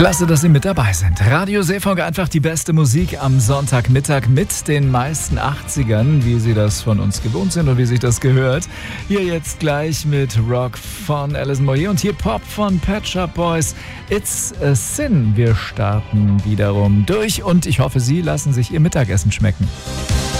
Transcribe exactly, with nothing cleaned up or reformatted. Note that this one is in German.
Klasse, dass Sie mit dabei sind. Radio Seefolge, einfach die beste Musik am Sonntagmittag mit den meisten achtzigern, wie Sie das von uns gewohnt sind und wie sich das gehört. Hier jetzt gleich mit Rock von Alison Moyet und hier Pop von Pet Shop Boys. It's a Sin. Wir starten wiederum durch und ich hoffe, Sie lassen sich Ihr Mittagessen schmecken.